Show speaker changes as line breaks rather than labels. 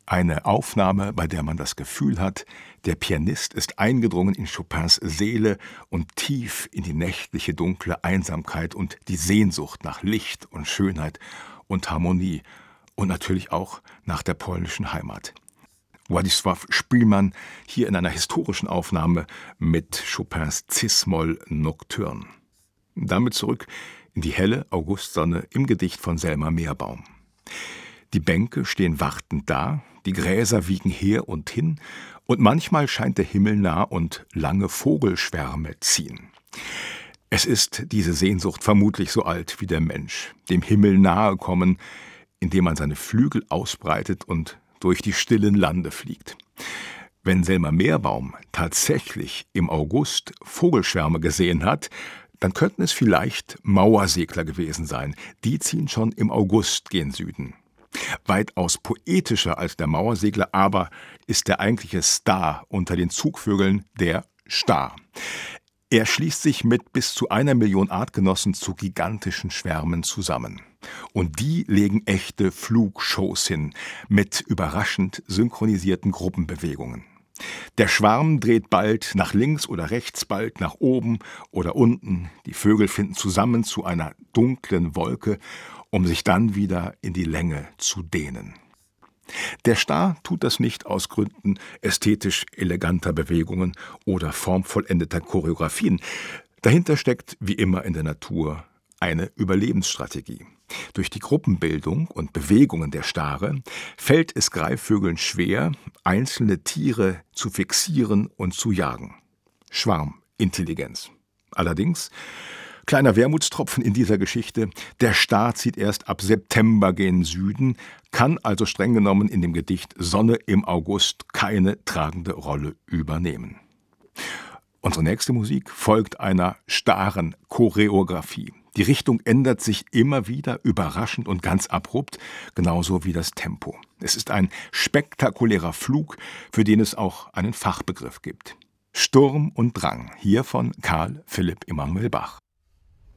Eine Aufnahme, bei der man das Gefühl hat, der Pianist ist eingedrungen in Chopins Seele und tief in die nächtliche dunkle Einsamkeit und die Sehnsucht nach Licht und Schönheit und Harmonie und natürlich auch nach der polnischen Heimat. Władysław Szpilman hier in einer historischen Aufnahme mit Chopins Cis-Moll Nocturne. Damit zurück in die helle Augustsonne im Gedicht von Selma Meerbaum. Die Bänke stehen wartend da, die Gräser wiegen her und hin, und manchmal scheint der Himmel nah und lange Vogelschwärme ziehen. Es ist diese Sehnsucht vermutlich so alt wie der Mensch, dem Himmel nahe kommen, indem man seine Flügel ausbreitet und durch die stillen Lande fliegt. Wenn Selma Meerbaum tatsächlich im August Vogelschwärme gesehen hat, dann könnten es vielleicht Mauersegler gewesen sein. Die ziehen schon im August gen Süden. Weitaus poetischer als der Mauersegler aber ist der eigentliche Star unter den Zugvögeln der Star. Er schließt sich mit bis zu 1 Million Artgenossen zu gigantischen Schwärmen zusammen. Und die legen echte Flugshows hin, mit überraschend synchronisierten Gruppenbewegungen. Der Schwarm dreht bald nach links oder rechts, bald nach oben oder unten. Die Vögel finden zusammen zu einer dunklen Wolke, um sich dann wieder in die Länge zu dehnen. Der Star tut das nicht aus Gründen ästhetisch eleganter Bewegungen oder formvollendeter Choreografien. Dahinter steckt, wie immer in der Natur, eine Überlebensstrategie. Durch die Gruppenbildung und Bewegungen der Stare fällt es Greifvögeln schwer, einzelne Tiere zu fixieren und zu jagen. Schwarmintelligenz. Allerdings, kleiner Wermutstropfen in dieser Geschichte, der Star zieht erst ab September gen Süden, kann also streng genommen in dem Gedicht Sonne im August keine tragende Rolle übernehmen. Unsere nächste Musik folgt einer starren Choreografie. Die Richtung ändert sich immer wieder überraschend und ganz abrupt, genauso wie das Tempo. Es ist ein spektakulärer Flug, für den es auch einen Fachbegriff gibt. Sturm und Drang, hier von Carl Philipp Emanuel Bach.